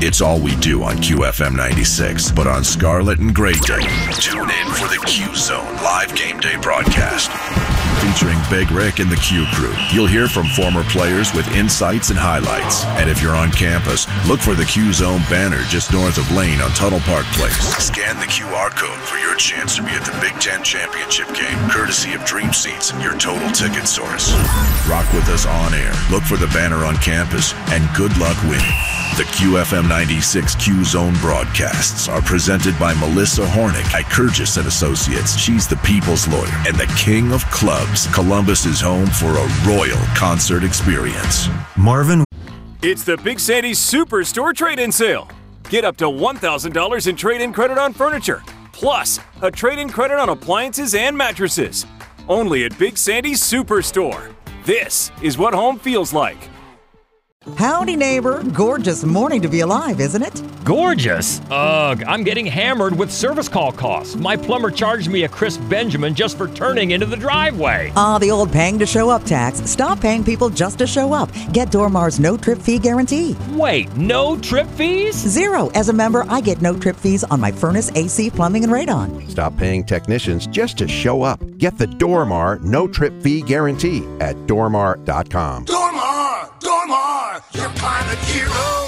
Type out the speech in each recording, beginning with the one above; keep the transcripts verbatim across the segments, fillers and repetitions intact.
It's all we do on Q F M ninety-six. But on Scarlet and Gray Day, tune in for the Q Zone live game day broadcast. Featuring Big Rick and the Q Crew. You'll hear from former players with insights and highlights. And if you're on campus, look for the Q Zone banner just north of Lane on Tuttle Park Place. Scan the Q R code for your chance to be at the Big Ten Championship game, courtesy of Dream Seats, your total ticket source. Rock with us on air. Look for the banner on campus, and good luck winning. The Q F M ninety-six Q Zone broadcasts are presented by Melissa Hornick at Kurgis and Associates. She's the people's lawyer and the king of clubs. Columbus is home for a royal concert experience. Marvin. It's the Big Sandy's Superstore trade-in sale. Get up to one thousand dollars in trade-in credit on furniture, plus a trade-in credit on appliances and mattresses. Only at Big Sandy's Superstore. This is what home feels like. Howdy, neighbor. Gorgeous morning to be alive, isn't it? Gorgeous? Ugh, I'm getting hammered with service call costs. My plumber charged me a crisp Benjamin just for turning into the driveway. Ah, the old paying to show up tax. Stop paying people just to show up. Get Dormar's no trip fee guarantee. Wait, no trip fees? Zero. As a member, I get no trip fees on my furnace, A C, plumbing, and radon. Stop paying technicians just to show up. Get the Dormar no trip fee guarantee at dormar dot com. Dormar! Dormar! Your pilot hero!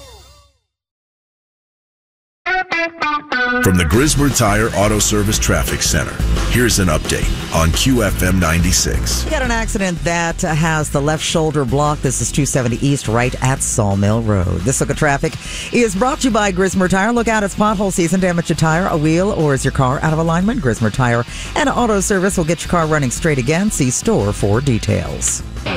From the Grismer Tire Auto Service Traffic Center, here's an update on Q F M ninety-six. We got an accident that has the left shoulder blocked. This is two seventy East, right at Sawmill Road. This look at traffic is brought to you by Grismer Tire. Look out, it's pothole season. Damage your tire, a wheel, or is your car out of alignment? Grismer Tire and Auto Service will get your car running straight again. See store for details.